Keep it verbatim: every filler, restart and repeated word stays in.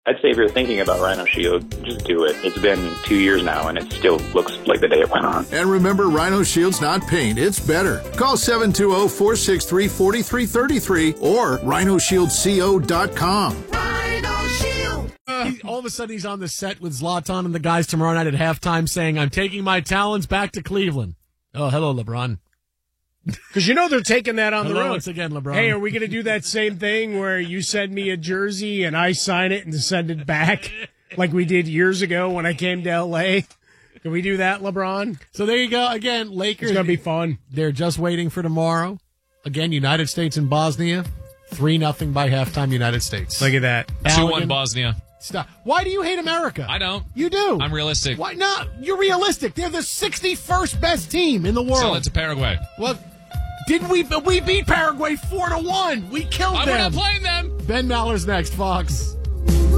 I'd say if you're thinking about Rhino Shield, just do it. It's been two years now, and it still looks like the day it went on. And remember, Rhino Shield's not paint, it's better. Call seven two zero, four six three, four three three three or rhino shield co dot com. Rhino Shield. He, all of a sudden, he's on the set with Zlatan and the guys tomorrow night at halftime saying, I'm taking my talents back to Cleveland. Oh, hello, LeBron. Because you know they're taking that on hello the road. once again, LeBron. Hey, are we going to do that same thing where you send me a jersey and I sign it and send it back like we did years ago when I came to L A? Can we do that, LeBron? So there you go. Again, Lakers. It's going to be fun. They're just waiting for tomorrow. Again, United States and Bosnia. three nothing by halftime, United States. Look at that. two one Bosnia. Stop. Why do you hate America? I don't. You do. I'm realistic. Why not? You're realistic. They're the sixty-first best team in the world. So it's Paraguay. Well, did we? We beat Paraguay four to one. We killed I'm them. We're not playing them. Ben Maller's next, Fox.